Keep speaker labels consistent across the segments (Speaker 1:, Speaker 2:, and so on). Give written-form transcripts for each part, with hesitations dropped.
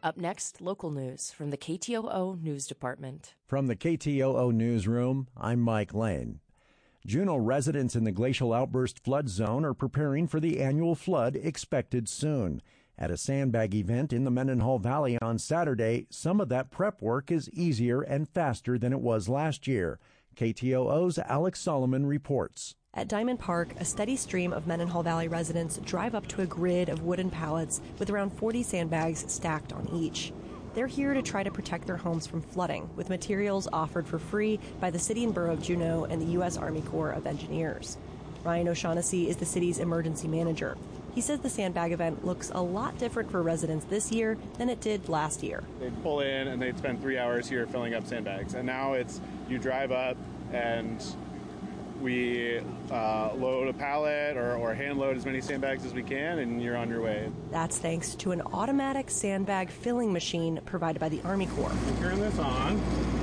Speaker 1: Up next, local news from the KTOO News Department.
Speaker 2: From the KTOO Newsroom, I'm Mike Lane. Juneau residents in the glacial outburst flood zone are preparing for the annual flood expected soon. At a sandbag event in the Mendenhall Valley on Saturday, some of that prep work is easier and faster than it was last year. KTOO's Alex Solomon reports.
Speaker 3: At Diamond Park, a steady stream of Mendenhall Valley residents drive up to a grid of wooden pallets with around 40 sandbags stacked on each. They're here to try to protect their homes from flooding, with materials offered for free by the City and Borough of Juneau and the U.S. Army Corps of Engineers. Ryan O'Shaughnessy is the city's emergency manager. He says the sandbag event looks a lot different for residents this year than it did last year.
Speaker 4: They'd pull in and they'd spend 3 hours here filling up sandbags. And now it's you drive up and we load a pallet or hand load as many sandbags as we can, and you're on your way.
Speaker 3: That's thanks to an automatic sandbag filling machine provided by the Army Corps.
Speaker 4: Turn this on.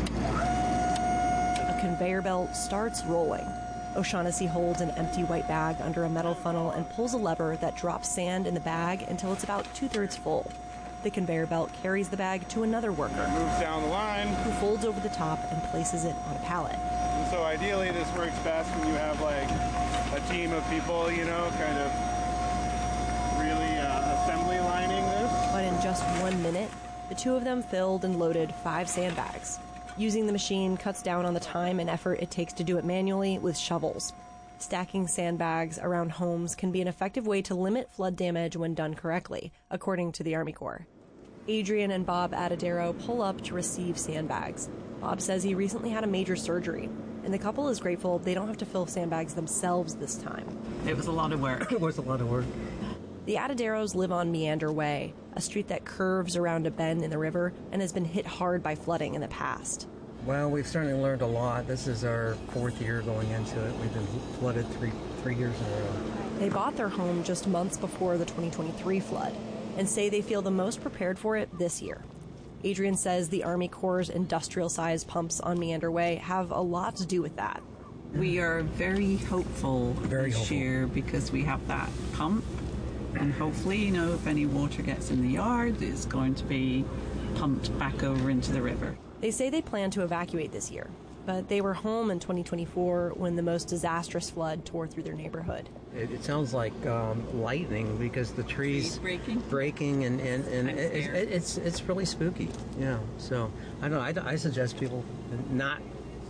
Speaker 3: A conveyor belt starts rolling. O'Shaughnessy holds an empty white bag under a metal funnel and pulls a lever that drops sand in the bag until it's about 2/3 full. The conveyor belt carries the bag to another worker.
Speaker 4: Moves down the line.
Speaker 3: Who folds over the top and places it on a pallet.
Speaker 4: And so ideally this works best when you have like a team of people, kind of really assembly lining this.
Speaker 3: But in just 1 minute, the two of them filled and loaded 5 sandbags. Using the machine cuts down on the time and effort it takes to do it manually with shovels. Stacking sandbags around homes can be an effective way to limit flood damage when done correctly, according to the Army Corps. Adrian and Bob Adadero pull up to receive sandbags. Bob says he recently had a major surgery, and the couple is grateful they don't have to fill sandbags themselves this time.
Speaker 5: It was a lot of work.
Speaker 6: It was a lot of work.
Speaker 3: The Adaderos live on Meander Way, a street that curves around a bend in the river and has been hit hard by flooding in the past.
Speaker 6: Well, we've certainly learned a lot. This is our 4th year going into it. We've been flooded three years in a row.
Speaker 3: They bought their home just months before the 2023 flood and say they feel the most prepared for it this year. Adrian says the Army Corps' industrial-sized pumps on Meander Way have a lot to do with that.
Speaker 5: We are very hopeful this year because we have that pump. And hopefully, if any water gets in the yard, it's going to be pumped back over into the river.
Speaker 3: They say they plan to evacuate this year, but they were home in 2024 when the most disastrous flood tore through their neighborhood.
Speaker 6: It sounds like lightning because the trees breaking and it's really spooky. Yeah, so I don't know. I suggest people not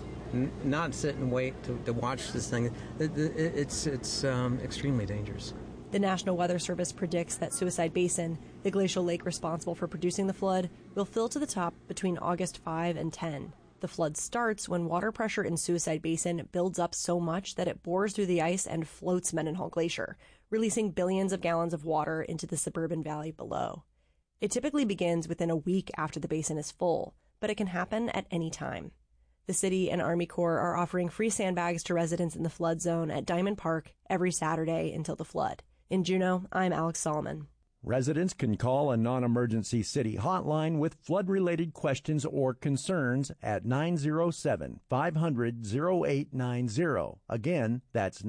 Speaker 6: sit and wait to watch this thing. It's extremely dangerous.
Speaker 3: The National Weather Service predicts that Suicide Basin, the glacial lake responsible for producing the flood, will fill to the top between August 5 and 10. The flood starts when water pressure in Suicide Basin builds up so much that it bores through the ice and floats Mendenhall Glacier, releasing billions of gallons of water into the suburban valley below. It typically begins within a week after the basin is full, but it can happen at any time. The City and Army Corps are offering free sandbags to residents in the flood zone at Diamond Park every Saturday until the flood. In Juneau, I'm Alex Solomon.
Speaker 2: Residents can call a non-emergency city hotline with flood-related questions or concerns at 907-500-0890. Again, that's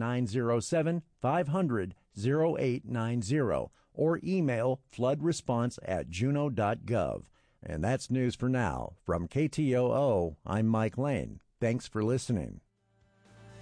Speaker 2: 907-500-0890. Or email floodresponse@juneau.gov. And that's news for now. From KTOO, I'm Mike Lane. Thanks for listening.